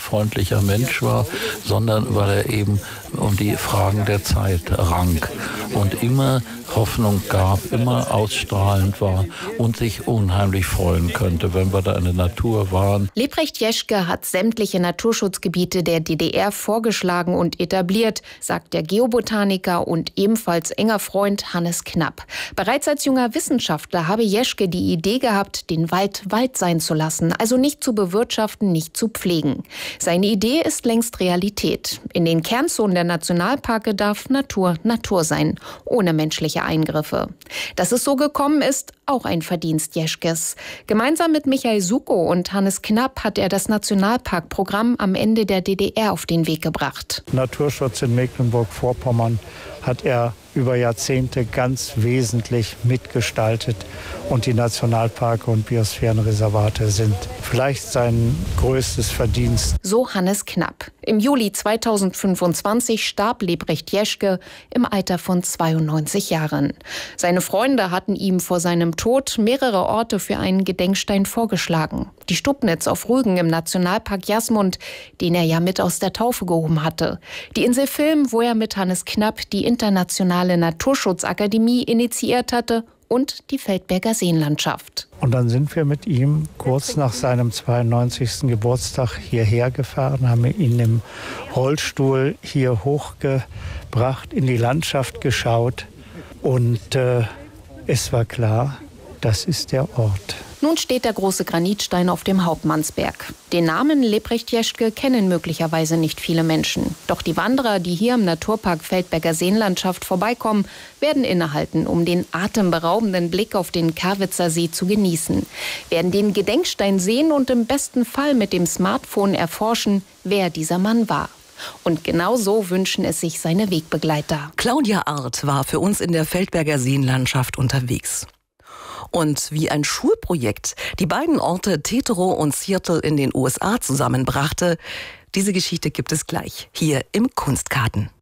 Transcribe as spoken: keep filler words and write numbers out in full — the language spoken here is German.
freundlicher Mensch war, sondern weil er eben um die Fragen der Zeit rang und immer Hoffnung gab, immer ausstrahlend war und sich unheimlich freuen könnte, wenn wir da in der Natur waren. Lebrecht Jeschke hat sämtliche Naturschutzgebiete der D D R vorgeschlagen und etabliert, sagt der Geobotaniker und ebenfalls enger Freund Hannes Knapp. Bereits als junger Wissenschaftler habe Jeschke die Idee gehabt, den Wald Wald sein zu lassen, also nicht zu bewirtschaften, nicht zu pflegen. Seine Idee ist längst Realität. In den Kernzonen der Nationalparke darf Natur Natur sein, ohne menschliche Eingriffe. Dass es so gekommen ist, auch ein Verdienst Jeschkes. Gemeinsam mit Michael Sukow und Hannes Knapp hat er das Nationalparkprogramm am Ende der D D R auf den Weg gebracht. Naturschutz in Mecklenburg-Vorpommern hat er über Jahrzehnte ganz wesentlich mitgestaltet. Und die Nationalparke und Biosphärenreservate sind vielleicht sein größtes Verdienst. So Hannes Knapp. Im Juli zweitausendfünfundzwanzig starb Lebrecht Jeschke im Alter von zweiundneunzig Jahren. Seine Freunde hatten ihm vor seinem Tod mehrere Orte für einen Gedenkstein vorgeschlagen. Die Stubnitz auf Rügen im Nationalpark Jasmund, den er ja mit aus der Taufe gehoben hatte. Die Insel Vilm, wo er mit Hannes Knapp die internationale Naturschutzakademie initiiert hatte, und die Feldberger Seenlandschaft. Und dann sind wir mit ihm kurz nach seinem zweiundneunzigsten Geburtstag hierher gefahren, haben ihn im Rollstuhl hier hochgebracht, in die Landschaft geschaut und äh, es war klar, das ist der Ort. Nun steht der große Granitstein auf dem Hauptmannsberg. Den Namen Lebrecht Jeschke kennen möglicherweise nicht viele Menschen. Doch die Wanderer, die hier im Naturpark Feldberger Seenlandschaft vorbeikommen, werden innehalten, um den atemberaubenden Blick auf den Karwitzer See zu genießen. Werden den Gedenkstein sehen und im besten Fall mit dem Smartphone erforschen, wer dieser Mann war. Und genau so wünschen es sich seine Wegbegleiter. Claudia Arndt war für uns in der Feldberger Seenlandschaft unterwegs. Und wie ein Schulprojekt die beiden Orte Teterow und Seattle in den U S A zusammenbrachte, diese Geschichte gibt es gleich hier im Kunstkarten.